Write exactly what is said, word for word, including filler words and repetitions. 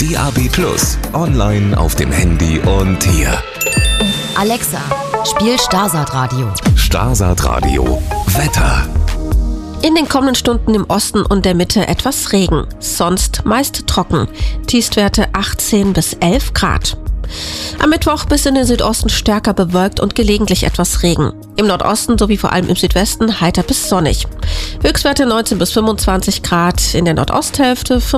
D A B plus, online auf dem Handy und hier. Alexa, spiel Starsat Radio. Starsat Radio. Wetter. In den kommenden Stunden im Osten und der Mitte etwas Regen, sonst meist trocken. Tiefstwerte achtzehn bis elf Grad. Am Mittwoch bis in den Südosten stärker bewölkt und gelegentlich etwas Regen. Im Nordosten sowie vor allem im Südwesten heiter bis sonnig. Höchstwerte neunzehn bis fünfundzwanzig Grad, in der Nordosthälfte